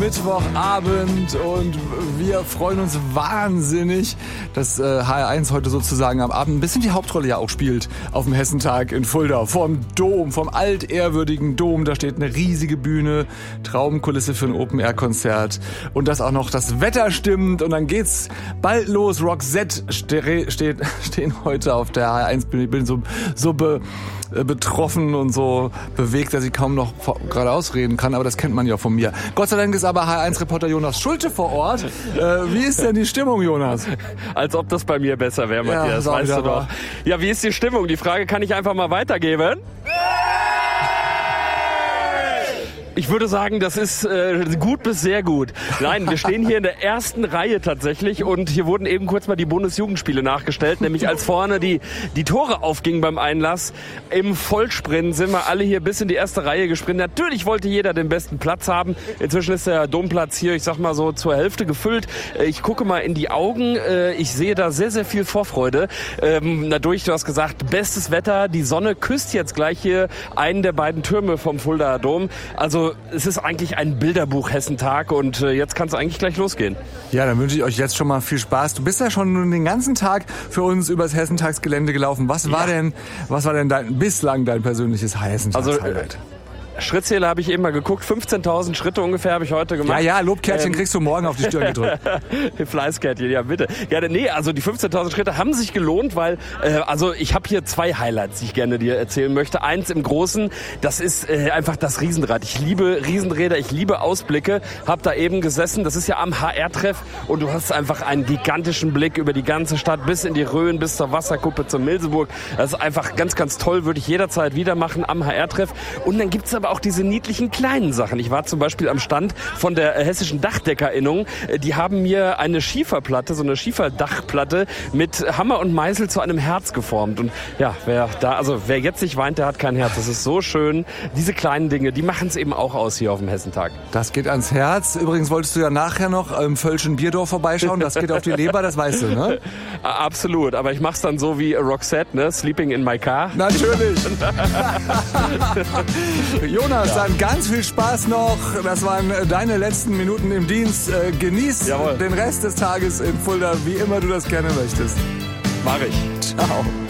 Mittwochabend und wir freuen uns wahnsinnig, dass HR1 heute sozusagen am Abend ein bisschen die Hauptrolle ja auch spielt auf dem Hessentag in Fulda. Vorm Dom, vom altehrwürdigen Dom, da steht eine riesige Bühne, Traumkulisse für ein Open-Air-Konzert und dass auch noch das Wetter stimmt und dann geht's bald los. Roxette stehen heute auf der HR1-Bühne. Ich bin so betroffen und so bewegt, dass ich kaum noch geradeaus reden kann, aber das kennt man ja von mir. Gott sei Dank ist aber HR1-Reporter Jonas Schulte vor Ort. Wie ist denn die Stimmung, Jonas? Als ob das bei mir besser wäre, Matthias, ja, weißt du doch. Ja, wie ist die Stimmung? Die Frage kann ich einfach mal weitergeben. Ich würde sagen, das ist gut bis sehr gut. Nein, wir stehen hier in der ersten Reihe tatsächlich und hier wurden eben kurz mal die Bundesjugendspiele nachgestellt, nämlich als vorne die Tore aufgingen beim Einlass. Im Vollsprint sind wir alle hier bis in die erste Reihe gesprintet. Natürlich wollte jeder den besten Platz haben. Inzwischen ist der Domplatz hier, ich sag mal so, zur Hälfte gefüllt. Ich gucke mal in die Augen. Ich sehe da sehr, sehr viel Vorfreude. Dadurch, du hast gesagt, bestes Wetter. Die Sonne küsst jetzt gleich hier einen der beiden Türme vom Fuldaer Dom. Also es ist eigentlich ein Bilderbuch-Hessentag und jetzt kann es eigentlich gleich losgehen. Ja, dann wünsche ich euch jetzt schon mal viel Spaß. Du bist ja schon den ganzen Tag für uns übers Hessentagsgelände gelaufen. Was war denn bislang dein persönliches Hessentags-Highlight? Schrittzähler habe ich eben mal geguckt, 15.000 Schritte ungefähr habe ich heute gemacht. Ja, Lobkärtchen kriegst du morgen auf die Stirn gedrückt. Fleißkärtchen, ja bitte. Ja, nee, also die 15.000 Schritte haben sich gelohnt, weil also ich habe hier zwei Highlights, die ich gerne dir erzählen möchte. Eins im Großen, das ist einfach das Riesenrad. Ich liebe Riesenräder, ich liebe Ausblicke. Hab da eben gesessen, das ist ja am HR-Treff und du hast einfach einen gigantischen Blick über die ganze Stadt bis in die Rhön, bis zur Wasserkuppe, zur Milseburg. Das ist einfach ganz, ganz toll, würde ich jederzeit wieder machen am HR-Treff. Und dann gibt's aber auch diese niedlichen kleinen Sachen. Ich war zum Beispiel am Stand von der Hessischen Dachdeckerinnung. Die haben mir eine Schieferplatte, so eine Schieferdachplatte mit Hammer und Meißel zu einem Herz geformt. Und ja, wer jetzt nicht weint, der hat kein Herz. Das ist so schön. Diese kleinen Dinge, die machen es eben auch aus hier auf dem Hessentag. Das geht ans Herz. Übrigens wolltest du ja nachher noch im Völschen Bierdorf vorbeischauen. Das geht auf die Leber, das weißt du, ne? Absolut. Aber ich mach's dann so wie Roxette, ne? Sleeping in my car. Natürlich. Jonas, dann ganz viel Spaß noch. Das waren deine letzten Minuten im Dienst. Genieß den Rest des Tages in Fulda, wie immer du das gerne möchtest. Mach ich. Ciao.